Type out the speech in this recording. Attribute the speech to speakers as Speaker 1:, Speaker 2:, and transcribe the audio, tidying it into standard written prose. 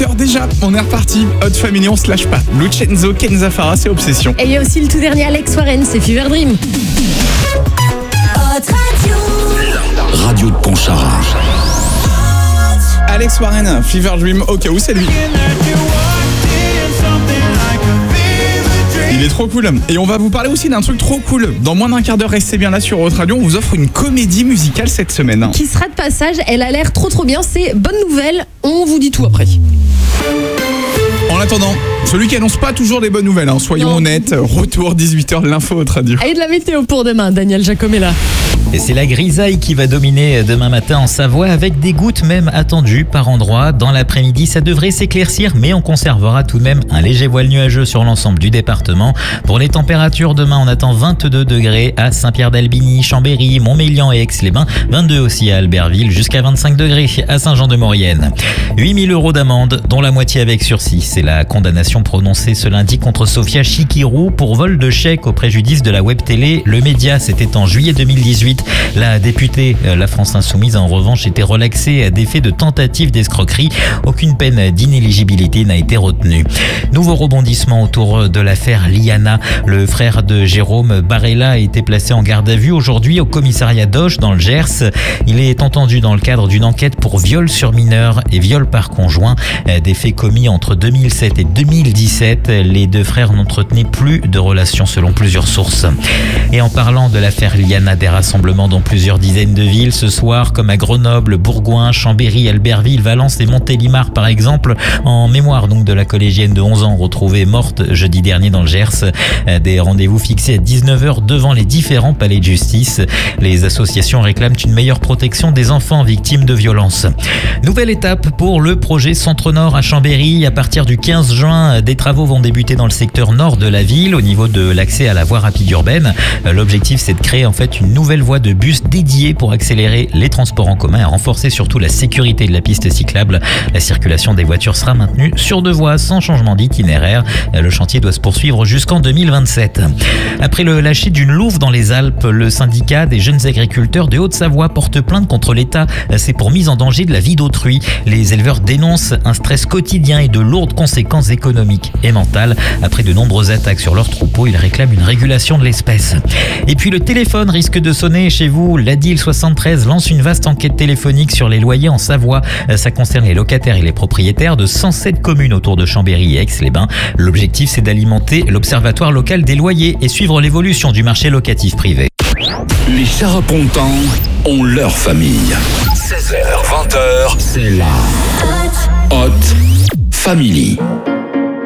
Speaker 1: 20h déjà, on est reparti. Hot Family, on se lâche pas. Lucenzo, Kenza Farah, c'est Obsession.
Speaker 2: Et il y a aussi le tout dernier Alex Warren, c'est Fever Dream.
Speaker 3: Radio de Pontcharra.
Speaker 1: Alex Warren, Fever Dream, au cas où c'est lui. Il est trop cool. Et on va vous parler aussi d'un truc trop cool. Dans moins d'un quart d'heure, restez bien là sur Hot Radio. On vous offre une comédie musicale cette semaine.
Speaker 2: Qui sera de passage, elle a l'air trop bien. C'est bonne nouvelle, on vous dit tout après.
Speaker 1: En attendant, celui qui annonce pas toujours des bonnes nouvelles, soyons honnêtes. Retour 18h de l'info Hot Radio.
Speaker 2: Et de la météo pour demain, Daniel Jacomella.
Speaker 4: Et c'est la grisaille qui va dominer demain matin en Savoie avec des gouttes même attendues par endroits. Dans l'après-midi, ça devrait s'éclaircir, mais on conservera tout de même un léger voile nuageux sur l'ensemble du département. Pour les températures, demain, on attend 22 degrés à Saint-Pierre-d'Albigny, Chambéry, Montmélian et Aix-les-Bains. 22 aussi à Albertville, jusqu'à 25 degrés à Saint-Jean-de-Maurienne. 8 000 € d'amende, dont la moitié avec sursis. C'est la condamnation prononcée ce lundi contre Sophia Chikirou pour vol de chèque au préjudice de la web télé. Le Média, c'était en juillet 2018. La députée La France Insoumise, en revanche, était relaxée à des faits de tentative d'escroquerie. Aucune peine d'inéligibilité n'a été retenue. Nouveau rebondissement autour de l'affaire Liana. Le frère de Jérôme Barella a été placé en garde à vue aujourd'hui au commissariat d'Auch dans le Gers. Il est entendu dans le cadre d'une enquête pour viol sur mineur et viol par conjoint. Des faits commis entre 2007 et 2017. Les deux frères n'entretenaient plus de relations selon plusieurs sources. Et en parlant de l'affaire Liana, des rassemblements dans plusieurs dizaines de villes ce soir, comme à Grenoble, Bourgoin, Chambéry, Albertville, Valence et Montélimar par exemple, en mémoire donc de la collégienne de 11 ans retrouvée morte jeudi dernier dans le Gers. Des rendez-vous fixés à 19h devant les différents palais de justice. Les associations réclament une meilleure protection des enfants victimes de violences. Nouvelle étape pour le projet Centre-Nord à Chambéry. À partir du 15 juin, des travaux vont débuter dans le secteur nord de la ville au niveau de l'accès à la voie rapide urbaine. L'objectif, c'est de créer en fait une nouvelle voie de bus dédiée pour accélérer les transports en commun et renforcer surtout la sécurité de la piste cyclable. La circulation des voitures sera maintenue sur deux voies sans changement d'itinéraire. Le chantier doit se poursuivre jusqu'en 2027. Après le lâcher d'une louve dans les Alpes, le syndicat des jeunes agriculteurs de Haute-Savoie porte plainte contre l'État. C'est pour mise en danger de la vie d'autrui. Les éleveurs dénoncent un stress quotidien et de lourdes conséquences économiques et mentales. Après de nombreuses attaques sur leurs troupeaux, ils réclament une régulation de l'espèce. Et puis le téléphone risque de sonner chez vous. L'ADIL 73 lance une vaste enquête téléphonique sur les loyers en Savoie. Ça concerne les locataires et les propriétaires de 107 communes autour de Chambéry et Aix-les-Bains. L'objectif, c'est d'alimenter l'Observatoire local des loyers et suivre l'évolution du marché locatif privé.
Speaker 3: Les Charapontans ont leur famille. 16h, 20h, c'est la Hot Family.